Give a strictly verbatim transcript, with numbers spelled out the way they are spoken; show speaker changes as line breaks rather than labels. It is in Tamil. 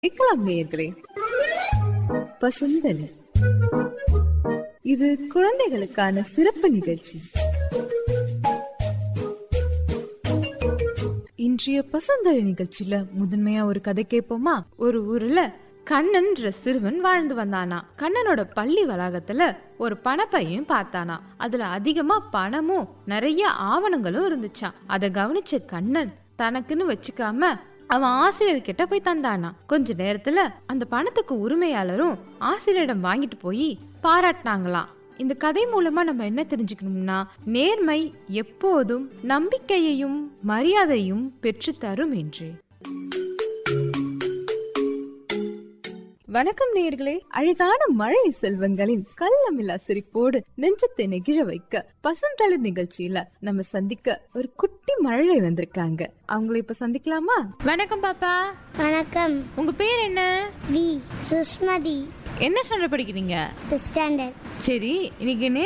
கேட்கலாம் நேயர்களே. பசுந்தலி இது குழந்தைகளுக்கான சிறப்பு நிகழ்ச்சி. இன்றைய பசுந்தழி நிகழ்ச்சியில முதன்மையா ஒரு கதை கேட்போமா? ஒரு ஊர்ல கண்ணன்ற சிறுவன் வாழ்ந்து வந்தானா. கண்ணனோட பள்ளி வளாகத்துல ஒரு பணப்பையும் பார்த்தானா. அதுல அதிகமா பணமும் நிறைய ஆவணங்களும் இருந்துச்சான். அதை கவனிச்ச கண்ணன் தனக்குன்னு வச்சுக்காம அவன் ஆசிரியர் கிட்ட போய் தந்தானா. கொஞ்ச நேரத்துல அந்த பணத்துக்கு உரிமையாளரும் ஆசிரியரிடம் வாங்கிட்டு போய் பாராட்டினாங்களாம். இந்த கதை மூலமா நம்ம என்ன தெரிஞ்சுக்கணும்னா, நேர்மை எப்போதும் நம்பிக்கையையும் மரியாதையும் பெற்று தரும் என்று. வணக்கம் நேயர்களே. அழகான மழை செல்வங்களின் கள்ளமில்லா சிரிப்போடு நெஞ்சத்தை நெகிழ வைக்க பசுந்தளி நிகழ்ச்சியில நம்ம சந்திக்க ஒரு குட்டி மழை வந்திருக்காங்க. அவங்கள இப்ப சந்திக்கலாமா? வணக்கம் பாப்பா.
வணக்கம்.
உங்க பேர் என்ன?
வி சுஷ்மதி.
என்ன ஸ்டாண்டர்ட் படிக்கிறீங்க?
ஸ்டாண்டர்ட்.
சரி, இன்னைக்கு